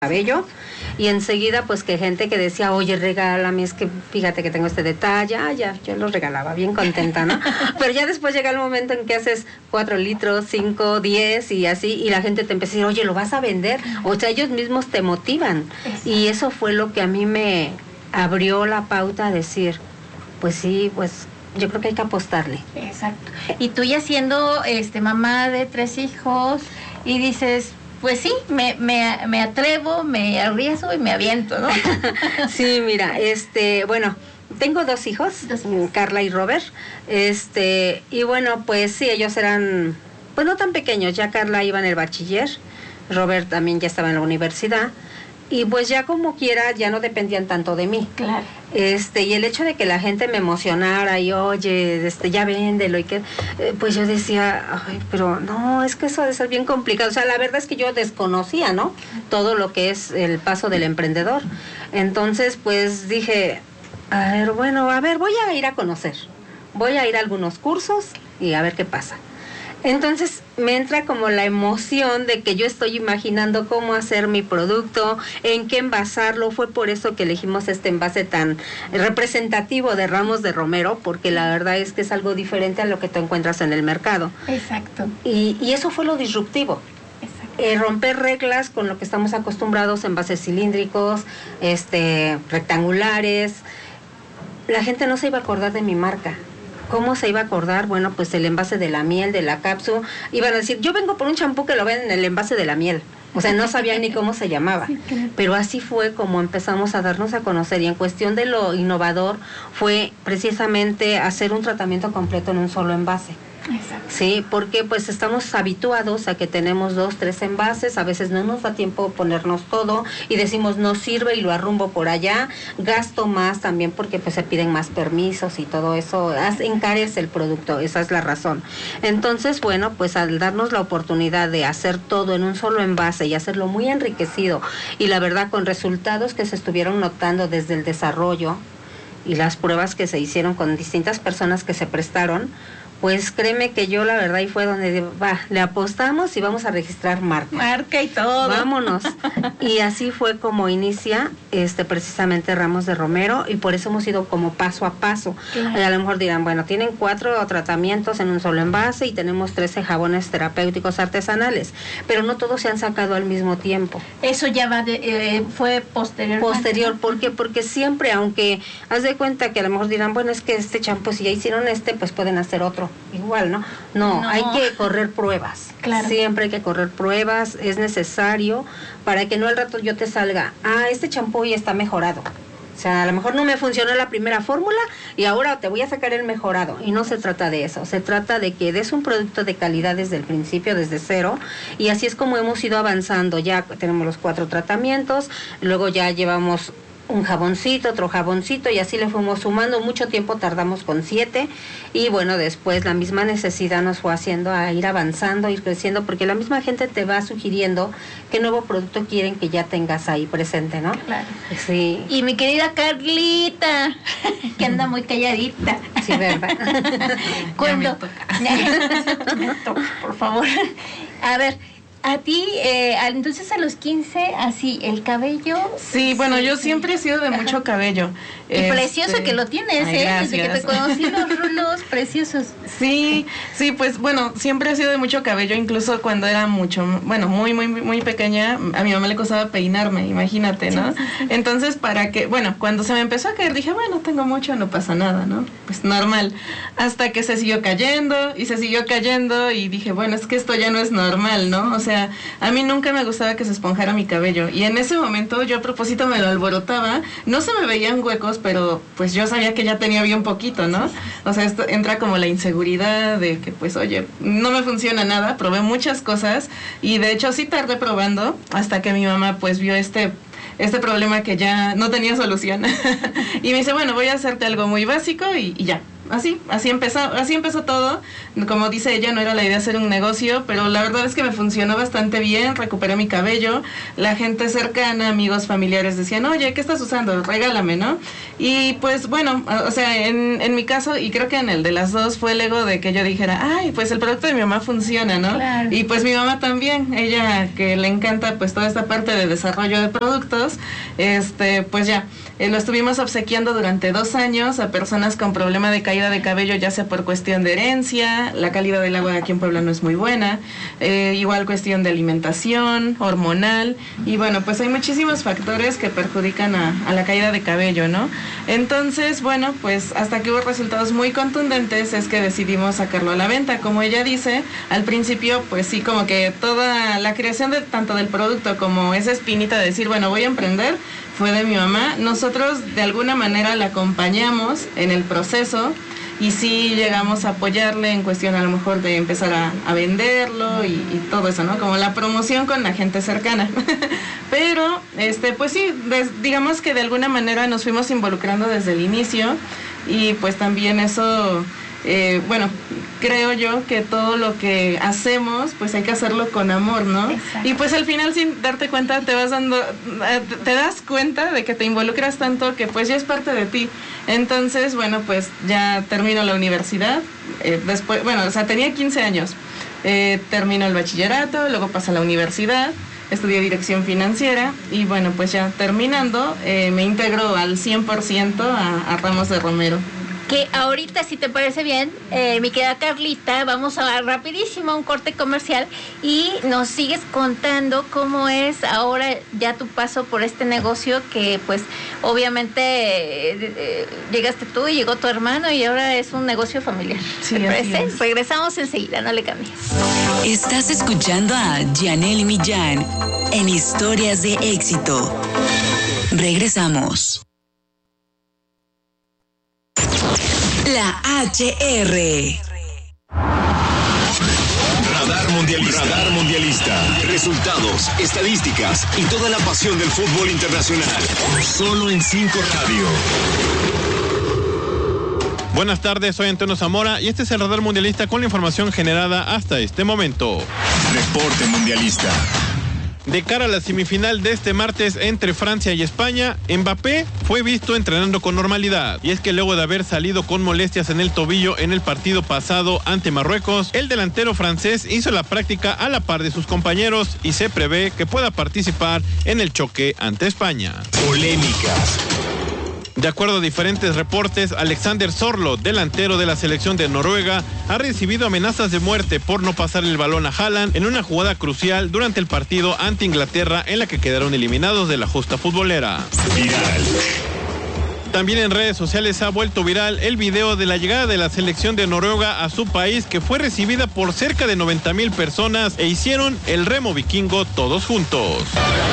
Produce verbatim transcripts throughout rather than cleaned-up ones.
cabello, y enseguida pues que gente que decía, oye, regálame, es que fíjate que tengo este detalle, ah, ya, yo lo regalaba, bien contenta, ¿no? Pero ya después llega el momento en que haces cuatro litros, cinco, diez y así, y la gente te empieza a decir, oye, ¿lo vas a vender? O sea, ellos mismos te motivan. Exacto. Y eso fue lo que a mí me abrió la pauta a decir, pues sí, pues yo creo que hay que apostarle. Exacto. Y tú ya siendo este, mamá de tres hijos y dices, pues sí, me, me, me atrevo, me arriesgo y me aviento, ¿no? Sí, mira, este, bueno, tengo dos hijos, dos hijos, Carla y Robert, este, y bueno, pues sí, ellos eran, pues no tan pequeños, ya Carla iba en el bachiller, Robert también ya estaba en la universidad, y pues ya como quiera, ya no dependían tanto de mí. Claro. Este, y el hecho de que la gente me emocionara y oye, este, ya véndelo y que, eh, pues yo decía, ay, pero no, es que eso debe ser bien complicado. O sea, la verdad es que yo desconocía, ¿no? Todo lo que es el paso del emprendedor. Entonces, pues dije, a ver, bueno, a ver, voy a ir a conocer. Voy a ir a algunos cursos y a ver qué pasa. Entonces me entra como la emoción de que yo estoy imaginando cómo hacer mi producto, en qué envasarlo. Fue por eso que elegimos este envase tan representativo de Ramos de Romero, porque la verdad es que es algo diferente a lo que tú encuentras en el mercado. Exacto. Y, y eso fue lo disruptivo. Eh, romper reglas con lo que estamos acostumbrados, envases cilíndricos, este, rectangulares. La gente no se iba a acordar de mi marca. ¿Cómo se iba a acordar? Bueno, pues el envase de la miel, de la cápsula. Iban a decir, yo vengo por un champú que lo ven en el envase de la miel. O sea, no sabían ni cómo se llamaba. Sí, claro. Pero así fue como empezamos a darnos a conocer. Y en cuestión de lo innovador fue precisamente hacer un tratamiento completo en un solo envase. Exacto. Sí, porque pues estamos habituados a que tenemos dos, tres envases, a veces no nos da tiempo ponernos todo y decimos no sirve y lo arrumbo por allá, gasto más también porque pues se piden más permisos y todo eso, encarece el producto, esa es la razón. Entonces, bueno, pues al darnos la oportunidad de hacer todo en un solo envase y hacerlo muy enriquecido y la verdad con resultados que se estuvieron notando desde el desarrollo y las pruebas que se hicieron con distintas personas que se prestaron, pues créeme que yo la verdad ahí fue donde va, le apostamos y vamos a registrar marca. Marca y todo. Vámonos. Y así fue como inicia este precisamente Ramos de Romero y por eso hemos ido como paso a paso. Claro. Y a lo mejor dirán, bueno, tienen cuatro tratamientos en un solo envase y tenemos trece jabones terapéuticos artesanales, pero no todos se han sacado al mismo tiempo. Eso ya va de, eh, fue posterior. Posterior, ¿por qué? Porque siempre, aunque haz de cuenta que a lo mejor dirán, bueno, es que este champú, si ya hicieron este, pues pueden hacer otro. Igual, ¿no? ¿no? No, hay que correr pruebas. Claro. Siempre hay que correr pruebas, es necesario para que no al rato yo te salga, ah, este champú ya está mejorado. O sea, a lo mejor no me funcionó la primera fórmula y ahora te voy a sacar el mejorado. Y no se trata de eso, se trata de que des un producto de calidad desde el principio, desde cero. Y así es como hemos ido avanzando. Ya tenemos los cuatro tratamientos, luego ya llevamos un jaboncito, otro jaboncito y así le fuimos sumando. Mucho tiempo tardamos con siete y bueno, después la misma necesidad nos fue haciendo a ir avanzando, ir creciendo, porque la misma gente te va sugiriendo qué nuevo producto quieren que ya tengas ahí presente, ¿no? Claro. Sí. Y mi querida Carlita, que anda muy calladita. Sí, ¿verdad? Cuando... Por favor. A ver, a ti, eh, entonces a los quince, así, el cabello... Sí, bueno, sí, yo sí. siempre he sido de mucho Ajá. cabello. Y este... precioso que lo tienes, Ay, ¿eh? Gracias. Desde que te conocí los rulos preciosos. Sí, sí, pues bueno, siempre he sido de mucho cabello, incluso cuando era mucho, bueno, muy, muy, muy pequeña, a mi mamá le costaba peinarme, imagínate, ¿no? Sí, sí, sí. Entonces, para que, bueno, cuando se me empezó a caer, dije, bueno, tengo mucho, no pasa nada, ¿no? Pues normal. Hasta que se siguió cayendo, y se siguió cayendo, y dije, bueno, es que esto ya no es normal, ¿no? O sea, O sea, a mí nunca me gustaba que se esponjara mi cabello y en ese momento yo a propósito me lo alborotaba, no se me veían huecos, pero pues yo sabía que ya tenía bien poquito, ¿no? O sea, esto entra como la inseguridad de que pues oye, no me funciona nada, probé muchas cosas y de hecho sí tardé probando hasta que mi mamá pues vio este este problema que ya no tenía solución y me dice, bueno, voy a hacerte algo muy básico y, y ya. así, así empezó, así empezó todo. Como dice ella, no era la idea hacer un negocio, pero la verdad es que me funcionó bastante bien, recuperé mi cabello, la gente cercana, amigos, familiares decían, oye, ¿qué estás usando? Regálame, ¿no? Y pues bueno, o sea, en, en mi caso, y creo que en el de las dos, fue el ego de que yo dijera, ay, pues el producto de mi mamá funciona, ¿no? Claro. Y pues mi mamá también, ella que le encanta pues toda esta parte de desarrollo de productos, este, pues ya, eh, lo estuvimos obsequiando durante dos años a personas con problema de caída de cabello, ya sea por cuestión de herencia, la calidad del agua aquí en Puebla no es muy buena, eh, igual cuestión de alimentación, hormonal, y bueno, pues hay muchísimos factores que perjudican a, a la caída de cabello, ¿no? Entonces, bueno, pues hasta que hubo resultados muy contundentes es que decidimos sacarlo a la venta. Como ella dice, al principio, pues sí, como que toda la creación de tanto del producto como esa espinita de decir, bueno, voy a emprender, fue de mi mamá. Nosotros de alguna manera la acompañamos en el proceso y sí llegamos a apoyarle en cuestión a lo mejor de empezar a, a venderlo y, y todo eso, ¿no? Como la promoción con la gente cercana. Pero, este, pues sí, des, digamos que de alguna manera nos fuimos involucrando desde el inicio y pues también eso... Eh, bueno, creo yo que todo lo que hacemos, pues hay que hacerlo con amor, ¿no? Exacto. Y pues al final sin darte cuenta te vas dando, te das cuenta de que te involucras tanto que pues ya es parte de ti. Entonces, bueno, pues ya termino la universidad, eh, después, bueno, o sea, tenía quince años, eh, termino el bachillerato, luego paso a la universidad, estudié dirección financiera y bueno, pues ya terminando, eh, me integro al cien por ciento a, a Ramos de Romero. Que ahorita, si te parece bien, eh, mi querida Carlita, vamos a rapidísimo a un corte comercial y nos sigues contando cómo es ahora ya tu paso por este negocio que pues obviamente eh, eh, llegaste tú y llegó tu hermano y ahora es un negocio familiar. Sí, ¿Te parece? así es. Regresamos enseguida, no le cambies. Estás escuchando a Yanely Millán en Historias de Éxito. Regresamos. La H R. Radar Mundialista. Radar Mundialista. Resultados, estadísticas y toda la pasión del fútbol internacional. Solo en cinco Radio. Buenas tardes, soy Antonio Zamora y este es el Radar Mundialista con la información generada hasta este momento. Reporte Mundialista. De cara a la semifinal de este martes entre Francia y España, Mbappé fue visto entrenando con normalidad. Y es que luego de haber salido con molestias en el tobillo en el partido pasado ante Marruecos, el delantero francés hizo la práctica a la par de sus compañeros y se prevé que pueda participar en el choque ante España. Polémicas. De acuerdo a diferentes reportes, Alexander Sørloth, delantero de la selección de Noruega, ha recibido amenazas de muerte por no pasar el balón a Haaland en una jugada crucial durante el partido ante Inglaterra en la que quedaron eliminados de la justa futbolera. Viral. También en redes sociales ha vuelto viral el video de la llegada de la selección de Noruega a su país, que fue recibida por cerca de noventa mil personas e hicieron el remo vikingo todos juntos.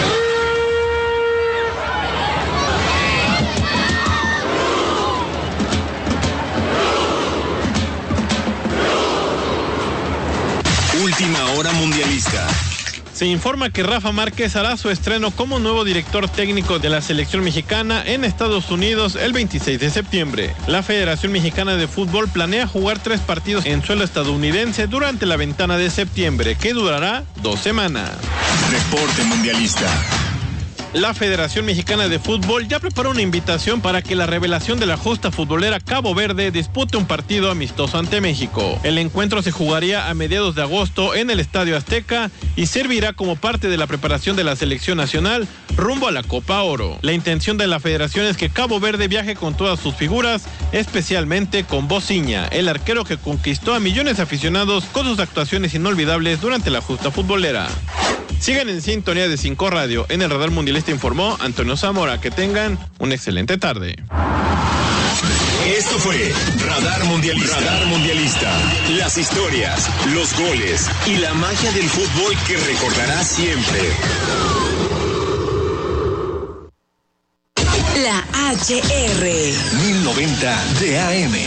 Última hora mundialista. Se informa que Rafa Márquez hará su estreno como nuevo director técnico de la selección mexicana en Estados Unidos el veintiséis de septiembre. La Federación Mexicana de Fútbol planea jugar tres partidos en suelo estadounidense durante la ventana de septiembre, que durará dos semanas. Reporte Mundialista. La Federación Mexicana de Fútbol ya preparó una invitación para que la revelación de la justa futbolera Cabo Verde dispute un partido amistoso ante México. El encuentro se jugaría a mediados de agosto en el Estadio Azteca y servirá como parte de la preparación de la selección nacional rumbo a la Copa Oro. La intención de la federación es que Cabo Verde viaje con todas sus figuras, especialmente con Bociña, el arquero que conquistó a millones de aficionados con sus actuaciones inolvidables durante la justa futbolera. Sigan en sintonía de cinco Radio. En el Radar Mundialista informó Antonio Zamora. Que tengan una excelente tarde. Esto fue Radar Mundialista. Radar Mundialista. Las historias, los goles y la magia del fútbol que recordarás siempre. La H R. mil noventa de A M.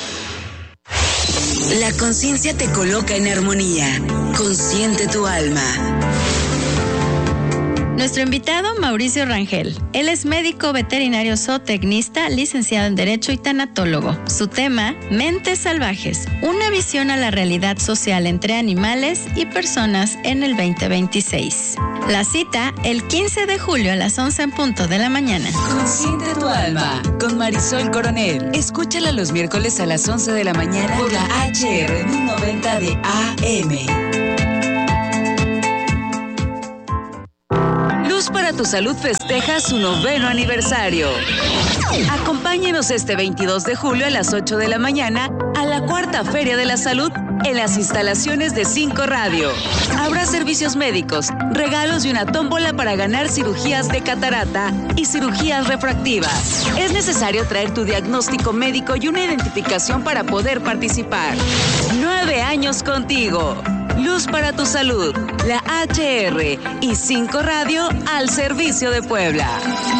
La conciencia te coloca en armonía. Consciente tu alma. Nuestro invitado, Mauricio Rangel. Él es médico veterinario zootecnista, licenciado en Derecho y tanatólogo. Su tema, Mentes Salvajes, una visión a la realidad social entre animales y personas en el veinte veintiséis. La cita, el quince de julio a las once en punto de la mañana. Consiente tu alma, con Marisol Coronel. Escúchala los miércoles a las once de la mañana por la H R mil noventa de A M. Luz para tu Salud festeja su noveno aniversario. Acompáñenos este veintidós de julio a las ocho de la mañana a la cuarta Feria de la Salud en las instalaciones de Cinco Radio. Habrá servicios médicos, regalos y una tómbola para ganar cirugías de catarata y cirugías refractivas. Es necesario traer tu diagnóstico médico y una identificación para poder participar. Nueve años contigo. Luz para tu Salud, la H R y Cinco Radio al servicio de Puebla.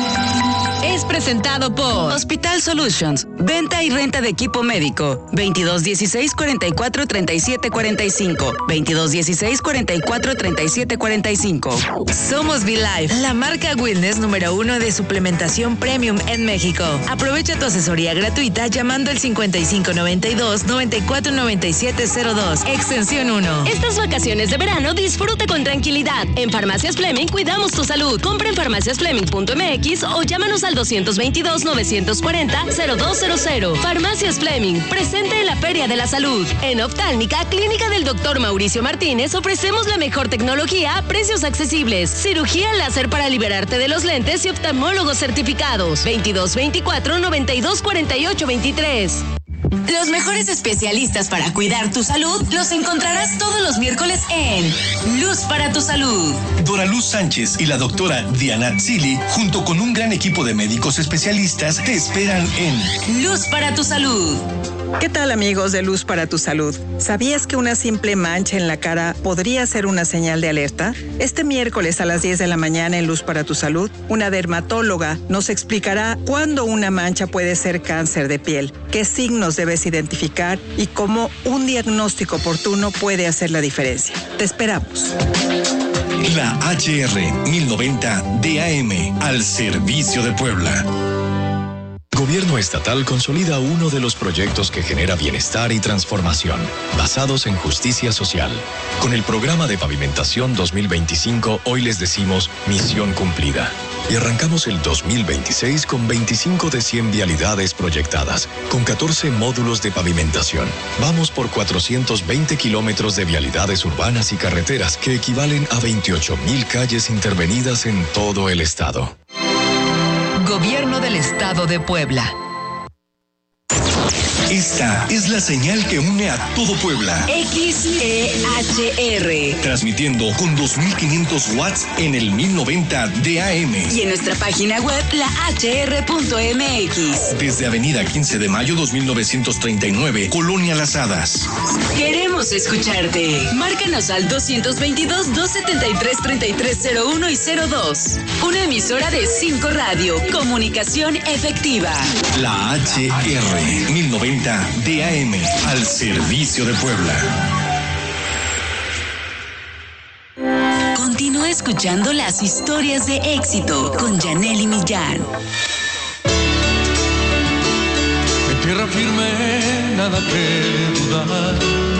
Es presentado por Hospital Solutions, venta y renta de equipo médico, veintidós dieciséis cuarenta y cuatro treinta y siete cuarenta y cinco, veintidós dieciséis cuarenta y cuatro treinta y siete cuarenta y cinco. Somos V-Life, la marca wellness número uno de suplementación premium en México. Aprovecha tu asesoría gratuita llamando al cincuenta y cinco noventa y dos noventa y cuatro noventa y siete cero dos, extensión uno. Estas vacaciones de verano disfruta con tranquilidad. En Farmacias Fleming cuidamos tu salud. Compra en farmacias fleming punto m x o llámanos al doscientos veintidós novecientos cuarenta cero dos cero cero. Farmacias Fleming, presente en la Feria de la Salud. En Oftálmica, Clínica del doctor Mauricio Martínez, ofrecemos la mejor tecnología a precios accesibles. Cirugía láser para liberarte de los lentes y oftalmólogos certificados. veintidós veinticuatro noventa y dos cuarenta y ocho veintitrés. Los mejores especialistas para cuidar tu salud los encontrarás todos los miércoles en Luz para tu Salud. Dora Luz Sánchez y la doctora Diana Zili, junto con un gran equipo de médicos especialistas, te esperan en Luz para tu Salud. ¿Qué tal, amigos de Luz para tu Salud? ¿Sabías que una simple mancha en la cara podría ser una señal de alerta? Este miércoles a las diez de la mañana en Luz para tu Salud, una dermatóloga nos explicará cuándo una mancha puede ser cáncer de piel, qué signos debes identificar y cómo un diagnóstico oportuno puede hacer la diferencia. Te esperamos. La H R mil noventa de A M, al servicio de Puebla. Gobierno estatal consolida uno de los proyectos que genera bienestar y transformación, basados en justicia social. Con el programa de pavimentación dos mil veinticinco, hoy les decimos misión cumplida. Y arrancamos el dos mil veintiséis con veinticinco de cien vialidades proyectadas, con catorce módulos de pavimentación. Vamos por cuatrocientos veinte kilómetros de vialidades urbanas y carreteras, que equivalen a veintiocho mil calles intervenidas en todo el estado. Gobierno del Estado de Puebla. Esta es la señal que une a todo Puebla. X E H R. Transmitiendo con dos mil quinientos watts en el mil noventa de A M. Y en nuestra página web, la H R punto M X. Desde Avenida quince de mayo dos mil novecientos treinta y nueve, Colonia Las Hadas. Queremos escucharte. Márcanos al doscientos veintidós, doscientos setenta y tres, treinta y tres cero uno y cero dos. Una emisora de Cinco Radio. Comunicación efectiva. La H R mil noventa de A M, al servicio de Puebla. Continúa escuchando las historias de éxito con Yaneli Millán. En tierra firme, nada que dudar,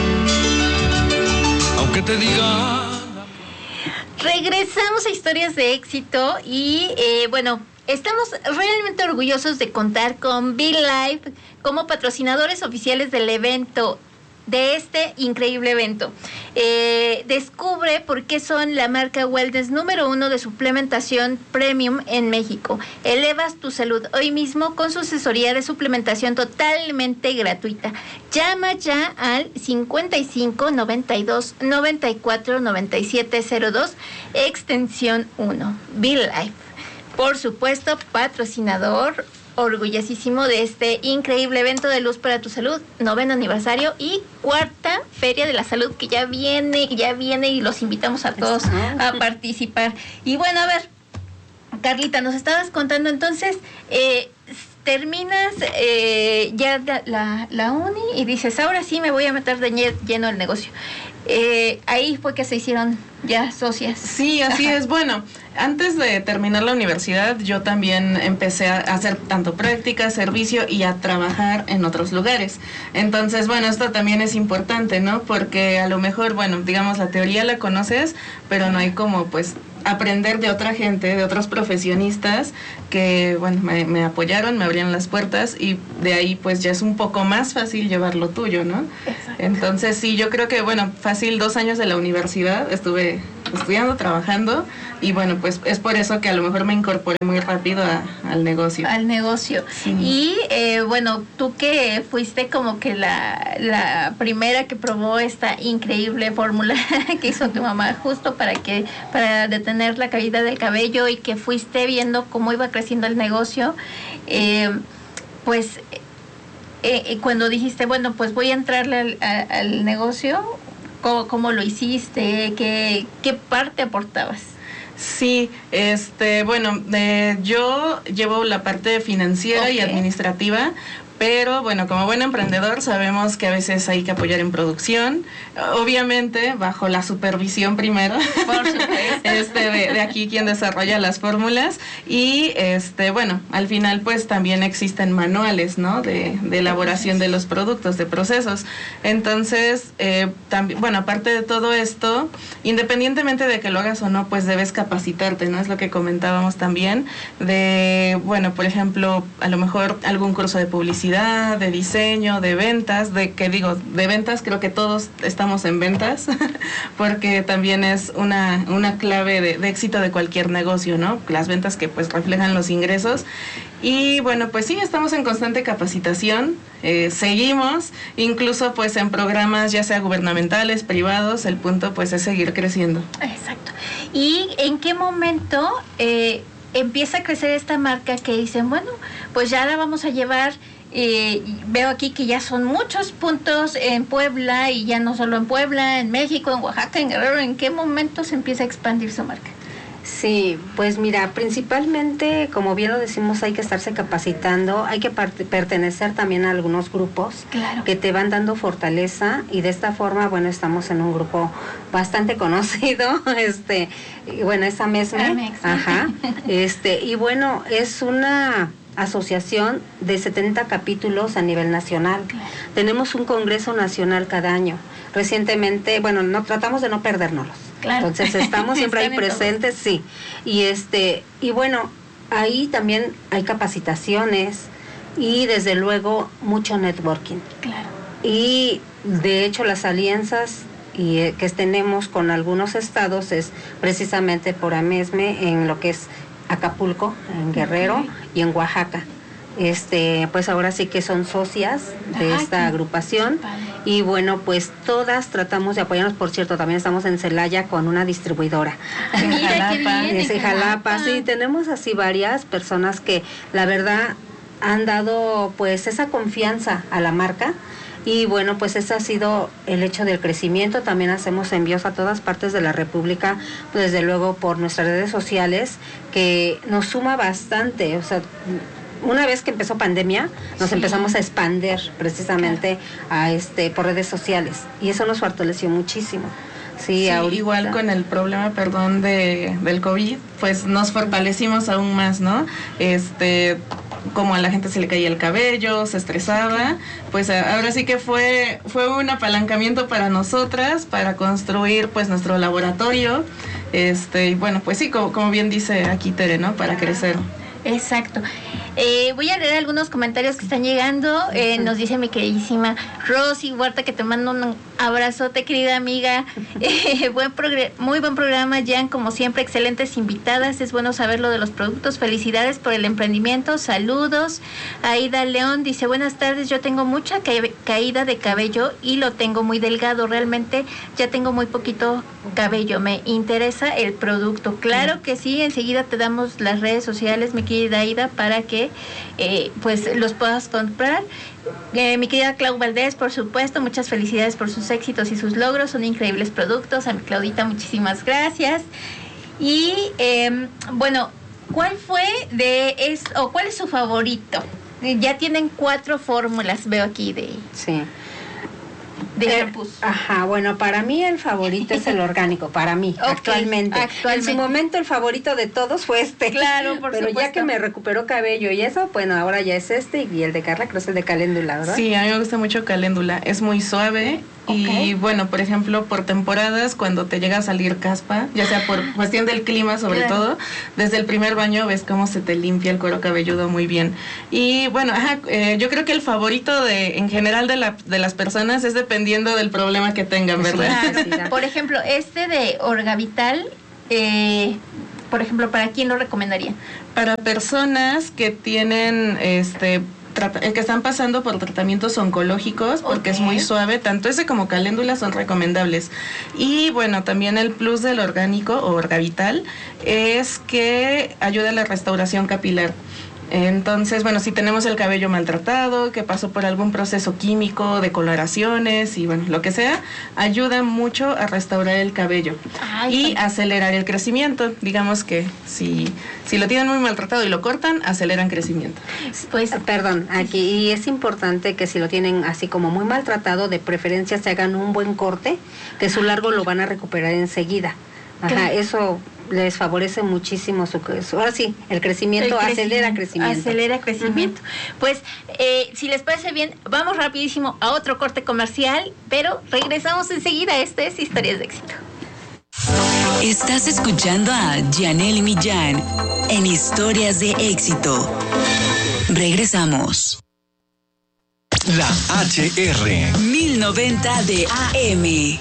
aunque te diga. Regresamos a historias de éxito y eh, bueno, estamos realmente orgullosos de contar con V-Life como patrocinadores oficiales del evento, de este increíble evento. Eh, descubre por qué son la marca wellness número uno de suplementación premium en México. Elevas tu salud hoy mismo con su asesoría de suplementación totalmente gratuita. Llama ya al cincuenta y cinco noventa y dos noventa y cuatro noventa y siete cero dos, extensión uno. V-Life, por supuesto, patrocinador orgullosísimo de este increíble evento de Luz para tu Salud, noveno aniversario y cuarta Feria de la Salud que ya viene, ya viene y los invitamos a todos a participar. Y bueno, a ver, Carlita, nos estabas contando entonces, eh, terminas eh, ya la, la uni y dices, ahora sí me voy a meter de lleno al negocio. Eh, ahí fue que se hicieron ya socias. Sí, así Ajá. es. Bueno, antes de terminar la universidad, yo también empecé a hacer tanto práctica, servicio y a trabajar en otros lugares. Entonces, bueno, esto también es importante, ¿no? Porque a lo mejor, bueno, digamos, la teoría la conoces, pero no hay como, pues, aprender de otra gente, de otros profesionistas que, bueno, me, me apoyaron, me abrieron las puertas y de ahí pues ya es un poco más fácil llevar lo tuyo, ¿no? Exacto. Entonces sí, yo creo que, bueno, fácil dos años de la universidad estuve estudiando, trabajando y bueno, pues es por eso que a lo mejor me incorporé muy rápido a, al negocio. Al negocio. Sí. Y eh, bueno, tú que fuiste como que la, la primera que probó esta increíble fórmula que hizo tu mamá justo para que para detener la caída del cabello y que fuiste viendo cómo iba creciendo el negocio, eh, pues eh, cuando dijiste, bueno, pues voy a entrarle al, a, al negocio, ¿cómo, cómo lo hiciste? ¿Qué, qué parte aportabas? Sí, este, bueno, eh, yo llevo la parte financiera okay. y administrativa, pero bueno, como buen emprendedor sabemos que a veces hay que apoyar en producción, obviamente bajo la supervisión primero, por supuesto, este, de, de aquí quien desarrolla las fórmulas y este, bueno, al final pues también existen manuales, ¿no? De, de elaboración de los productos, de procesos. Entonces, eh, también, bueno, aparte de todo esto, independientemente de que lo hagas o no, pues debes capacitarte, ¿no? Es lo que comentábamos también, de, bueno, por ejemplo, a lo mejor algún curso de publicidad, de diseño, de ventas, de que digo, de ventas, creo que todos estamos en ventas, porque también es una, una clave de, de éxito de cualquier negocio, ¿no? Las ventas que pues reflejan los ingresos. Y bueno, pues sí, estamos en constante capacitación, eh, seguimos, incluso pues en programas ya sea gubernamentales, privados, el punto pues es seguir creciendo. Exacto. ¿Y en qué momento eh, empieza a crecer esta marca que dicen, bueno, pues ya la vamos a llevar? Eh, veo aquí que ya son muchos puntos en Puebla y ya no solo en Puebla, en México, en Oaxaca, en Guerrero. ¿En qué momento se empieza a expandir su marca? Sí, pues mira, principalmente, como bien lo decimos, hay que estarse capacitando, hay que part- pertenecer también a algunos grupos claro. que te van dando fortaleza y de esta forma, bueno, estamos en un grupo bastante conocido, este, y bueno, esa mesma, ajá, este, y bueno, es una asociación de setenta capítulos a nivel nacional. Claro. Tenemos un congreso nacional cada año. Recientemente, bueno, no tratamos de no perdérnoslos. Claro. Entonces estamos siempre ahí presentes, sí. Y este, y bueno, ahí también hay capacitaciones y desde luego mucho networking. Claro. Y de hecho las alianzas y eh, que tenemos con algunos estados es precisamente por AMESME en lo que es Acapulco, en Guerrero okay. y en Oaxaca. Este, pues ahora sí que son socias de Ajá, esta agrupación vale. Y bueno, pues todas tratamos de apoyarnos. Por cierto, también estamos en Celaya con una distribuidora. En Jalapa, en Jalapa, sí, tenemos así varias personas que la verdad han dado pues esa confianza a la marca. Y bueno, pues ese ha sido el hecho del crecimiento. También hacemos envíos a todas partes de la República, pues desde luego por nuestras redes sociales, que nos suma bastante. O sea, una vez que empezó pandemia, nos sí. empezamos a expandir precisamente claro. a este por redes sociales. Y eso nos fortaleció muchísimo. Sí, sí ahorita. Igual con el problema, perdón, de, del COVID, pues nos fortalecimos aún más, ¿no? Este... como a la gente se le caía el cabello, se estresaba, pues ahora sí que fue fue un apalancamiento para nosotras, para construir pues nuestro laboratorio, este y bueno, pues sí, como, como bien dice aquí Tere, ¿no? Para crecer. Exacto. Eh, voy a leer algunos comentarios que están llegando. Eh, nos dice mi queridísima Rosy Huerta que te mando un abrazote, querida amiga. Eh, buen progr- muy buen programa, Jan, como siempre, excelentes invitadas. Es bueno saber lo de los productos. Felicidades por el emprendimiento. Saludos. Aida León dice, buenas tardes, yo tengo mucha ca- caída de cabello y lo tengo muy delgado. Realmente ya tengo muy poquito cabello. Me interesa el producto. Claro que sí, enseguida te damos las redes sociales, mi querida Aida, para que eh, pues los puedas comprar. Eh, mi querida Clau Valdés, por supuesto, muchas felicidades por sus éxitos y sus logros, son increíbles productos. A mi Claudita, muchísimas gracias. Y eh, bueno, ¿cuál fue de es o cuál es su favorito Ya tienen cuatro fórmulas, veo aquí de... Sí. De eh, shampoos. Ajá, bueno, para mí el favorito es el orgánico, para mí, okay, actualmente. actualmente. En su momento el favorito de todos fue este. Claro, por Pero supuesto. ya que me recuperó cabello y eso, bueno, ahora ya es este y el de Carla creo que es el de Caléndula, ¿verdad? Sí, a mí me gusta mucho Caléndula, es muy suave. Okay. Y bueno, por ejemplo, por temporadas, cuando te llega a salir caspa, ya sea por cuestión del clima sobre claro. todo, desde el primer baño ves cómo se te limpia el cuero cabelludo muy bien. Y bueno, ajá, eh, yo creo que el favorito de en general de, la, de las personas es dependiendo del problema que tengan, ¿verdad? Claro, sí, claro. Por ejemplo, este de Orgavital, eh, por ejemplo, ¿para quién lo recomendaría? Para personas que tienen este que están pasando por tratamientos oncológicos, porque okay. es muy suave, tanto ese como Caléndula son recomendables. Y bueno, también el plus del orgánico o Orgavital es que ayuda a la restauración capilar. Entonces, bueno, si tenemos el cabello maltratado, que pasó por algún proceso químico, de coloraciones y bueno, lo que sea, ayuda mucho a restaurar el cabello. Ay, y pues. acelerar el crecimiento. Digamos que si, si lo tienen muy maltratado y lo cortan, aceleran crecimiento. Pues, perdón, aquí y es importante que si lo tienen así como muy maltratado, de preferencia se hagan un buen corte, que su largo lo van a recuperar enseguida. Ajá, eso les favorece muchísimo su, su ahora sí, el crecimiento, el crecimiento acelera crecimiento. Acelera crecimiento. Uh-huh. Pues, eh, si les parece bien, vamos rapidísimo a otro corte comercial, pero regresamos enseguida. Este es Historias de Éxito. Estás escuchando a Janelle Millán en Historias de Éxito. Regresamos. La H R mil noventa de A M.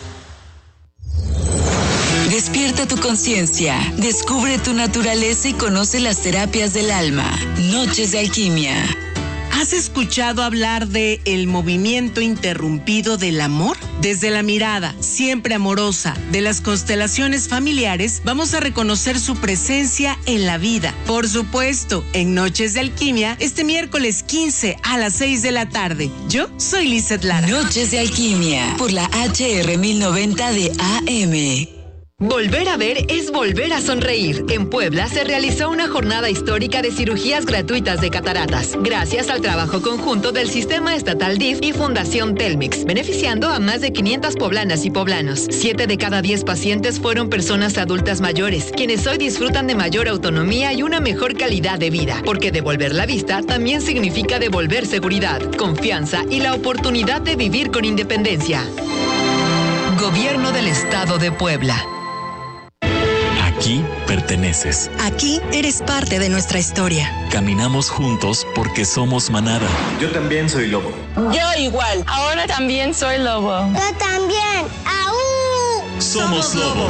Despierta tu conciencia, descubre tu naturaleza y conoce las terapias del alma. Noches de Alquimia. ¿Has escuchado hablar de el movimiento interrumpido del amor? Desde la mirada, siempre amorosa, de las constelaciones familiares, vamos a reconocer su presencia en la vida. Por supuesto, en Noches de Alquimia, este miércoles quince a las seis de la tarde. Yo soy Lizeth Lara. Noches de Alquimia, por la H R mil noventa de A M. Volver a ver es volver a sonreír. En Puebla se realizó una jornada histórica de cirugías gratuitas de cataratas, gracias al trabajo conjunto del Sistema Estatal D I F y Fundación Telmex, beneficiando a más de quinientas poblanas y poblanos. Siete de cada diez pacientes fueron personas adultas mayores, quienes hoy disfrutan de mayor autonomía y una mejor calidad de vida, porque devolver la vista también significa devolver seguridad, confianza y la oportunidad de vivir con independencia. Gobierno del Estado de Puebla. Aquí perteneces. Aquí eres parte de nuestra historia. Caminamos juntos porque somos manada. Yo también soy lobo. Yo igual. Ahora también soy lobo. Yo también. ¡Aú! Somos lobos.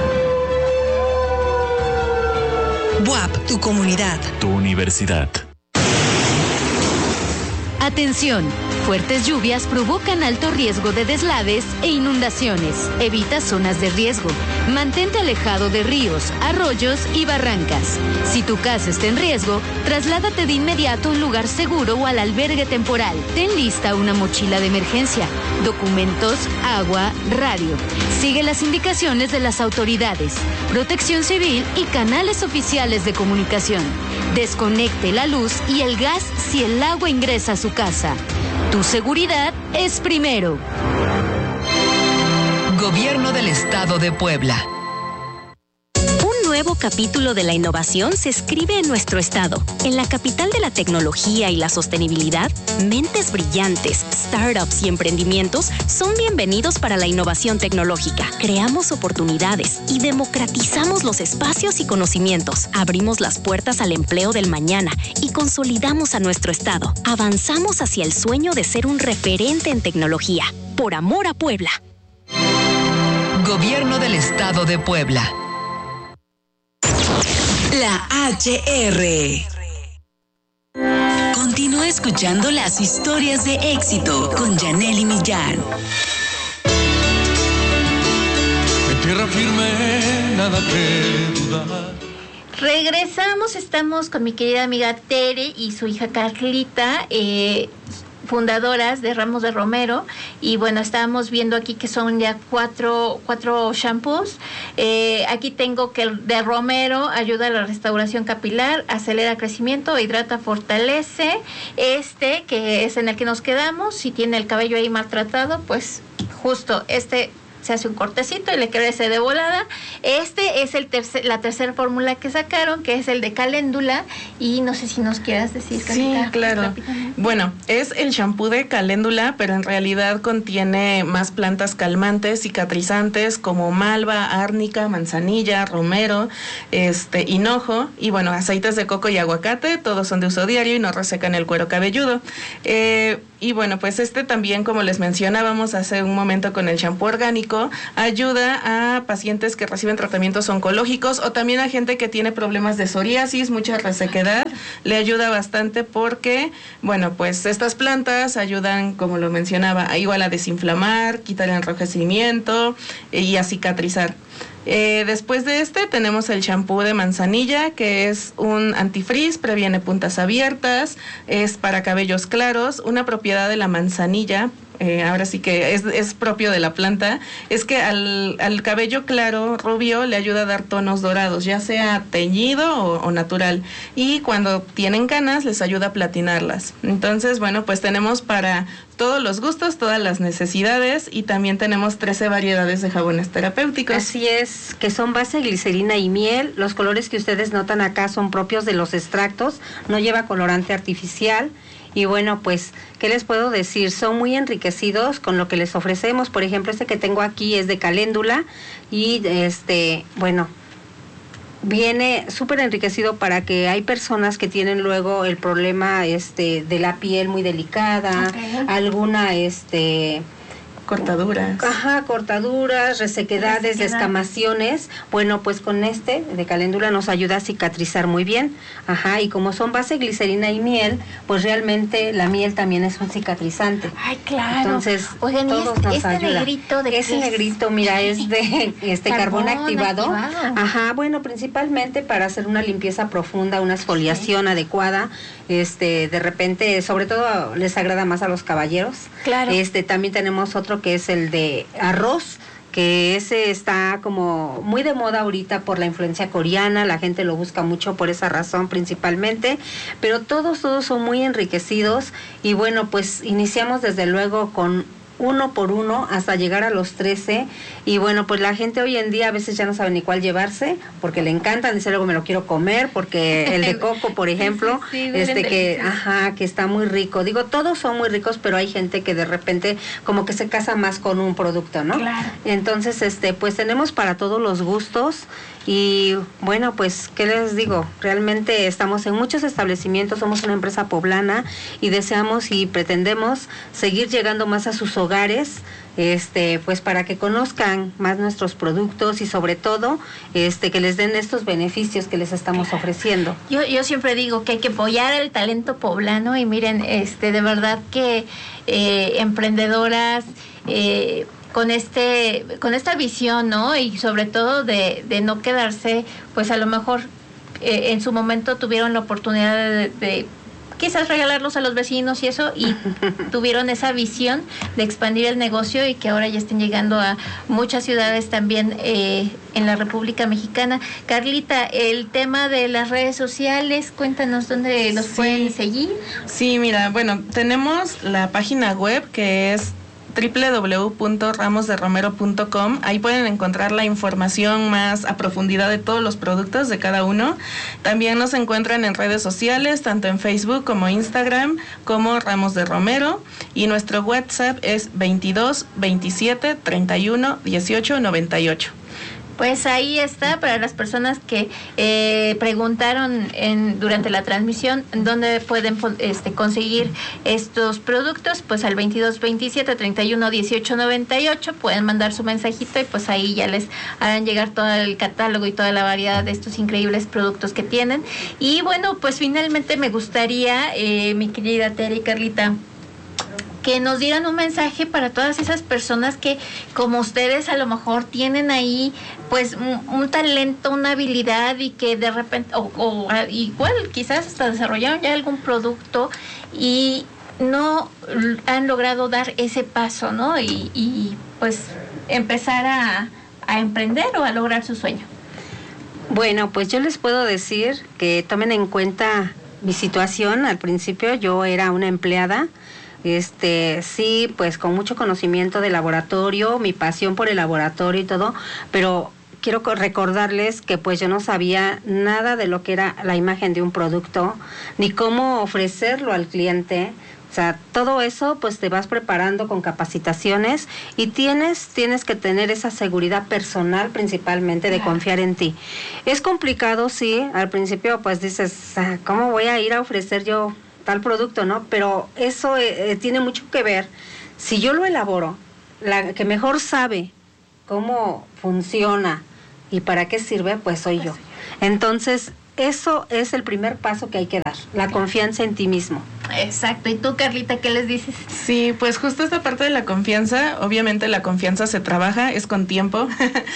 B U A P, tu comunidad. Tu universidad. Atención, fuertes lluvias provocan alto riesgo de deslaves e inundaciones. Evita zonas de riesgo. Mantente alejado de ríos, arroyos y barrancas. Si tu casa está en riesgo, trasládate de inmediato a un lugar seguro o al albergue temporal. Ten lista una mochila de emergencia, documentos, agua, radio. Sigue las indicaciones de las autoridades, Protección Civil y canales oficiales de comunicación. Desconecte la luz y el gas si el agua ingresa a su casa. Tu seguridad es primero. Gobierno del Estado de Puebla. Un nuevo capítulo de la innovación se escribe en nuestro estado. En la capital de la tecnología y la sostenibilidad, mentes brillantes, startups y emprendimientos son bienvenidos para la innovación tecnológica. Creamos oportunidades y democratizamos los espacios y conocimientos. Abrimos las puertas al empleo del mañana y consolidamos a nuestro estado. Avanzamos hacia el sueño de ser un referente en tecnología. Por amor a Puebla. Gobierno del Estado de Puebla. La H R. Continúa escuchando las historias de éxito con Janelle Millán. En tierra firme, nada que dudar. Regresamos, estamos con mi querida amiga Tere y su hija Carlita. Eh, fundadoras de Ramos de Romero, y bueno, estábamos viendo aquí que son ya cuatro, cuatro shampoos. Eh, aquí tengo que el de Romero ayuda a la restauración capilar, acelera crecimiento, hidrata, fortalece. Este, que es en el que nos quedamos, si tiene el cabello ahí maltratado, pues justo este se hace un cortecito y le crece de volada. Este es el tercer, la tercera fórmula que sacaron, que es el de caléndula, y no sé si nos quieras decir, Carlita. Sí, claro. Bueno, es el shampoo de caléndula, pero en realidad contiene más plantas calmantes, cicatrizantes, como malva, árnica, manzanilla, romero, este, hinojo, y bueno, aceites de coco y aguacate, todos son de uso diario y no resecan el cuero cabelludo. Eh, y bueno, pues este también, como les mencionábamos hace un momento con el shampoo orgánico, ayuda a pacientes que reciben tratamientos oncológicos o también a gente que tiene problemas de psoriasis, mucha resequedad. Le ayuda bastante porque, bueno, pues estas plantas ayudan, como lo mencionaba, a igual a desinflamar, quitar el enrojecimiento y a cicatrizar. Eh, después de este tenemos el champú de manzanilla, que es un antifrizz, previene puntas abiertas, es para cabellos claros. Una propiedad de la manzanilla, eh, ahora sí que es, es propio de la planta, es que al, al cabello claro, rubio, le ayuda a dar tonos dorados, ya sea teñido o, o natural, y cuando tienen canas les ayuda a platinarlas. Entonces, bueno, pues tenemos para todos los gustos, todas las necesidades, y también tenemos trece variedades de jabones terapéuticos. Así es, que son base glicerina y miel. Los colores que ustedes notan acá son propios de los extractos, no lleva colorante artificial. Y bueno, pues, ¿qué les puedo decir? Son muy enriquecidos con lo que les ofrecemos. Por ejemplo, este que tengo aquí es de caléndula y este, bueno, viene súper enriquecido para que hay personas que tienen luego el problema este de la piel muy delicada, okay, alguna este cortaduras. Ajá, cortaduras, resequedades, Resequedad. descamaciones. Bueno, pues con este de caléndula nos ayuda a cicatrizar muy bien. Ajá, y como son base glicerina y miel, pues realmente la miel también es un cicatrizante. Ay, claro. Entonces, oigan, todos nos este ayuda. negrito de Ese negrito, mira, es de este carbón, carbón activado. activado. Ajá, bueno, principalmente para hacer una limpieza profunda, una exfoliación sí. adecuada. Este, de repente, sobre todo les agrada más a los caballeros. Claro. Este, también tenemos otro que es el de arroz, que ese está como muy de moda ahorita por la influencia coreana, la gente lo busca mucho por esa razón principalmente, pero todos, todos son muy enriquecidos. Y bueno, pues iniciamos desde luego con uno por uno hasta llegar a los trece, y bueno, pues la gente hoy en día a veces ya no sabe ni cuál llevarse porque le encantan, dice luego me lo quiero comer, porque el de coco, por ejemplo, sí, sí, sí, este que, ajá, que está muy rico. Digo, todos son muy ricos, pero hay gente que de repente como que se casa más con un producto, ¿no? Claro. Entonces, este, pues tenemos para todos los gustos. Y bueno, pues, ¿qué les digo? Realmente estamos en muchos establecimientos, somos una empresa poblana y deseamos y pretendemos seguir llegando más a sus hogares, este, pues para que conozcan más nuestros productos y sobre todo, este, que les den estos beneficios que les estamos ofreciendo. Yo, yo siempre digo que hay que apoyar el talento poblano y miren, este, de verdad que eh, emprendedoras, eh, con este con esta visión, ¿no? Y sobre todo de, de no quedarse, pues a lo mejor eh, en su momento tuvieron la oportunidad de, de quizás regalarlos a los vecinos y eso, y tuvieron esa visión de expandir el negocio y que ahora ya estén llegando a muchas ciudades también eh, en la República Mexicana. Carlita, el tema de las redes sociales, cuéntanos dónde los sí. pueden seguir. Sí, mira, bueno, tenemos la página web que es doble u doble u doble u punto ramos de romero punto com. Ahí pueden encontrar la información más a profundidad de todos los productos de cada uno. También nos encuentran en redes sociales, tanto en Facebook como Instagram, como Ramos de Romero, y nuestro WhatsApp es veintidós veintisiete treinta y uno dieciocho noventa y ocho. Pues ahí está, para las personas que eh, preguntaron en, durante la transmisión dónde pueden este, conseguir estos productos, pues al veintidós veintisiete treinta y uno dieciocho noventa y ocho pueden mandar su mensajito y pues ahí ya les harán llegar todo el catálogo y toda la variedad de estos increíbles productos que tienen. Y bueno, pues finalmente me gustaría, eh, mi querida Tere y Carlita, que nos dieran un mensaje para todas esas personas que, como ustedes, a lo mejor tienen ahí pues un, un talento, una habilidad, y que de repente, o, o igual quizás hasta desarrollaron ya algún producto y no han logrado dar ese paso, ¿no? Y, y pues empezar a, a emprender o a lograr su sueño. Bueno, pues yo les puedo decir que tomen en cuenta mi situación. Al principio yo era una empleada, este, sí, pues con mucho conocimiento de laboratorio, mi pasión por el laboratorio y todo, pero quiero recordarles que pues yo no sabía nada de lo que era la imagen de un producto, ni cómo ofrecerlo al cliente. O sea, todo eso pues te vas preparando con capacitaciones y tienes, tienes que tener esa seguridad personal principalmente de confiar en ti. Es complicado, sí, al principio pues dices, ¿cómo voy a ir a ofrecer yo tal producto, no? Pero eso eh, tiene mucho que ver. Si yo lo elaboro, la que mejor sabe cómo funciona y para qué sirve, pues soy yo. Entonces, eso es el primer paso que hay que dar, la confianza en ti mismo. Exacto. ¿Y tú, Carlita, qué les dices? Sí, pues justo esta parte de la confianza, obviamente la confianza se trabaja, es con tiempo.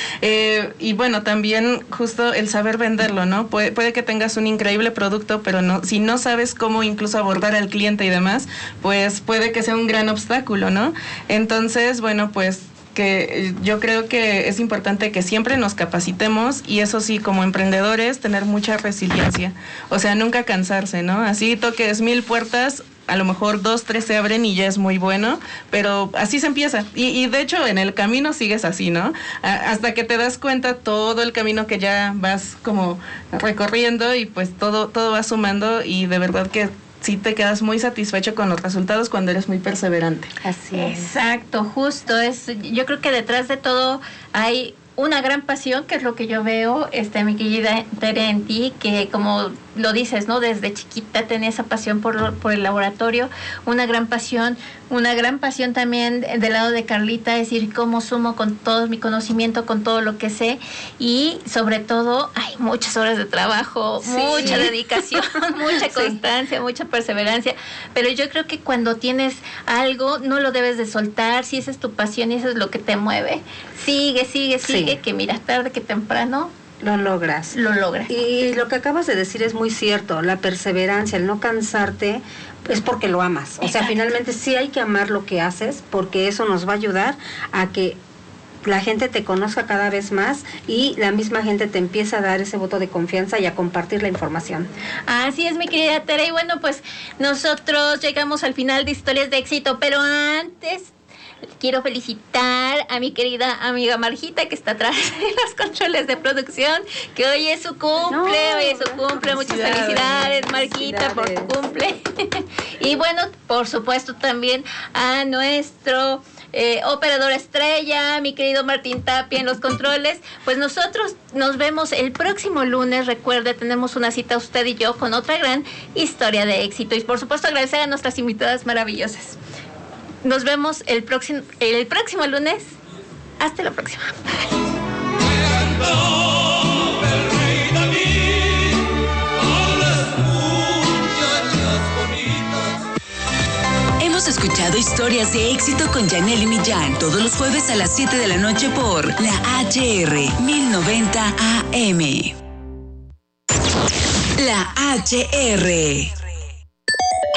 eh, y bueno, también justo el saber venderlo, ¿no? Puede, puede que tengas un increíble producto, pero no, si no sabes cómo incluso abordar al cliente y demás, pues puede que sea un gran obstáculo, ¿no? Entonces, bueno, pues que yo creo que es importante que siempre nos capacitemos y eso sí, como emprendedores, tener mucha resiliencia. O sea, nunca cansarse, ¿no? Así toques mil puertas, a lo mejor dos, tres se abren y ya es muy bueno, pero así se empieza. Y, y de hecho, en el camino sigues así, ¿no? A, hasta que te das cuenta todo el camino que ya vas como recorriendo y pues todo, todo va sumando y de verdad que sí te quedas muy satisfecho con los resultados cuando eres muy perseverante. Así es. Exacto, justo. Es, yo creo que detrás de todo hay una gran pasión, que es lo que yo veo, este, mi querida Tere, en ti, que como lo dices, ¿no? Desde chiquita tenía esa pasión por, por el laboratorio, una gran pasión, una gran pasión también del lado de Carlita, es decir, cómo sumo con todo mi conocimiento, con todo lo que sé, y sobre todo hay muchas horas de trabajo, sí. mucha dedicación, mucha constancia, sí. mucha perseverancia, pero yo creo que cuando tienes algo, no lo debes de soltar, si esa es tu pasión y eso es lo que te mueve, sigue, sigue, sigue, sí. que mira, tarde que temprano lo logras. Lo logras. Y lo que acabas de decir es muy cierto, la perseverancia, el no cansarte, es porque lo amas. O Exacto. sea, finalmente sí hay que amar lo que haces, porque eso nos va a ayudar a que la gente te conozca cada vez más y la misma gente te empieza a dar ese voto de confianza y a compartir la información. Así es, mi querida Tere. Y bueno, pues nosotros llegamos al final de Historias de Éxito, pero antes quiero felicitar a mi querida amiga Marjita, que está atrás de los controles de producción, que hoy es su cumple, no, hoy es su cumple, muchas felicidades, Marjita, por tu cumple. Y bueno, por supuesto también a nuestro eh, operador estrella, mi querido Martín Tapia en los controles. Pues nosotros nos vemos el próximo lunes, recuerde, tenemos una cita usted y yo con otra gran historia de éxito. Y por supuesto agradecer a nuestras invitadas maravillosas. Nos vemos el próximo, el próximo lunes. Hasta la próxima. Hemos escuchado Historias de Éxito con Yanely Millán todos los jueves a las siete de la noche por la H R mil noventa A M. La H R.